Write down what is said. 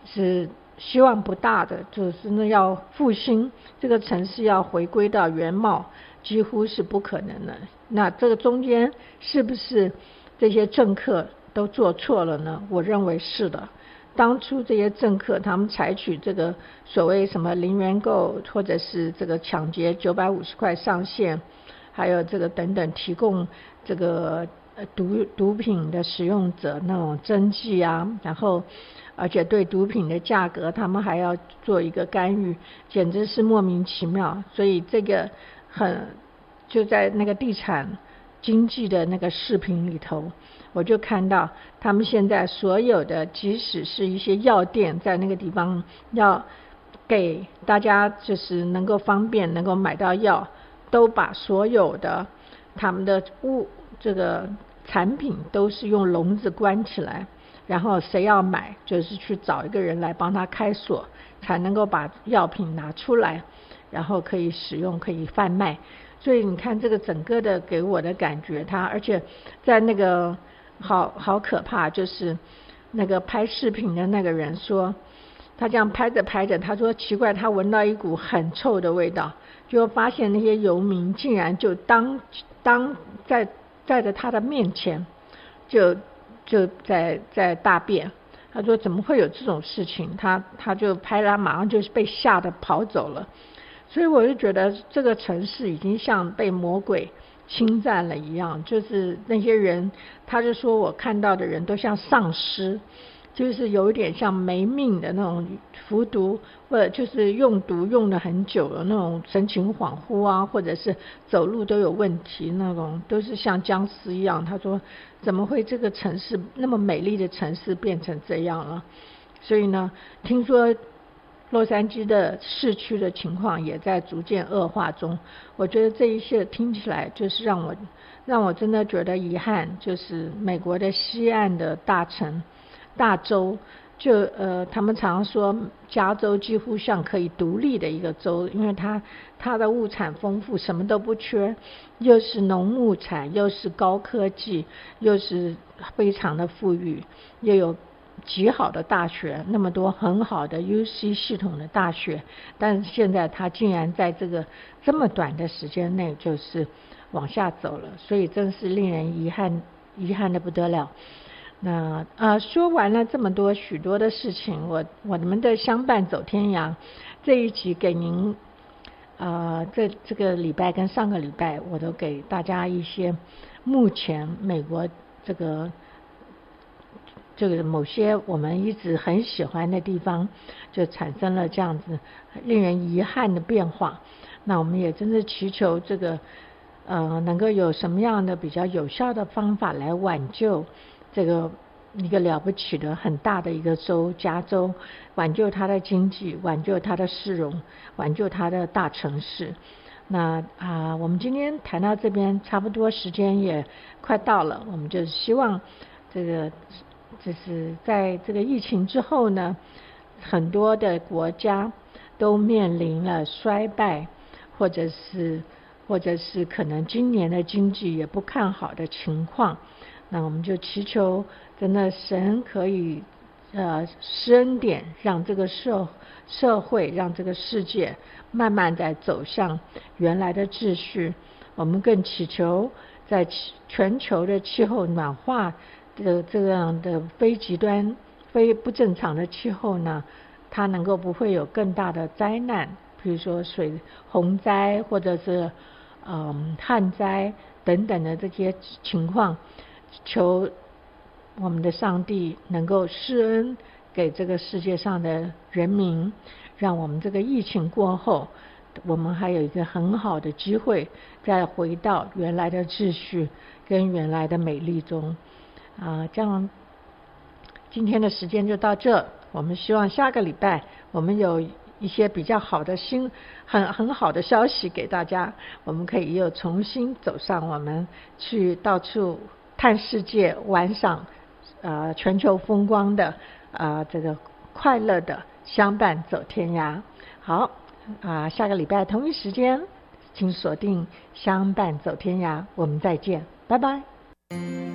是希望不大的，就是那要复兴这个城市，要回归到原貌，几乎是不可能的。那这个中间是不是这些政客都做错了呢？我认为是的。当初这些政客他们采取这个所谓什么零元购，或者是这个抢劫950块上限，还有这个等等提供这个毒品的使用者那种针剂啊，然后而且对毒品的价格他们还要做一个干预，简直是莫名其妙。所以这个就在那个地产经济的那个视频里头，我就看到他们现在所有的，即使是一些药店在那个地方要给大家就是能够方便能够买到药，都把所有的他们的这个产品都是用笼子关起来，然后谁要买就是去找一个人来帮他开锁，才能够把药品拿出来，然后可以使用可以贩卖。所以你看这个整个的给我的感觉，而且在那个好可怕，就是那个拍视频的那个人说，他这样拍着拍着，他说奇怪，他闻到一股很臭的味道，就发现那些游民竟然就在着他的面前就在大便。他说怎么会有这种事情，他就拍了，马上就是被吓得跑走了。所以我就觉得这个城市已经像被魔鬼侵占了一样，就是那些人，他就说我看到的人都像丧尸，就是有一点像没命的那种服毒，或者就是用毒用了很久了那种神情恍惚啊，或者是走路都有问题那种，都是像僵尸一样。他说怎么会这个城市那么美丽的城市变成这样了？所以呢，听说洛杉矶的市区的情况也在逐渐恶化中。我觉得这一切听起来就是让我真的觉得遗憾，就是美国的西岸的大州，就他们常说加州几乎像可以独立的一个州，因为它的物产丰富，什么都不缺，又是农牧产，又是高科技，又是非常的富裕，又有极好的大学，那么多很好的 UC 系统的大学，但是现在它竟然在这么短的时间内就是往下走了，所以真是令人遗憾的不得了。那说完了这么多许多的事情，我们的相伴走天涯这一集给您这个礼拜跟上个礼拜我都给大家一些目前美国这个某些我们一直很喜欢的地方就产生了这样子令人遗憾的变化。那我们也真是祈求这个能够有什么样的比较有效的方法来挽救这个一个了不起的很大的一个州加州，挽救它的经济，挽救它的市容，挽救它的大城市。那我们今天谈到这边差不多时间也快到了，我们就希望就是在这个疫情之后呢，很多的国家都面临了衰败，或者是可能今年的经济也不看好的情况。那我们就祈求真的神可以施恩典，让这个社会让这个世界慢慢地走向原来的秩序。我们更祈求在全球的气候暖化的这样的非极端非不正常的气候呢，它能够不会有更大的灾难，比如说洪灾或者是旱灾等等的这些情况。求我们的上帝能够施恩给这个世界上的人民，让我们这个疫情过后，我们还有一个很好的机会再回到原来的秩序跟原来的美丽中。这样今天的时间就到这，我们希望下个礼拜我们有一些比较好的很好的消息给大家，我们可以又重新走上我们去到处看世界玩赏全球风光的这个快乐的相伴走天涯。好下个礼拜同一时间请锁定相伴走天涯，我们再见，拜拜。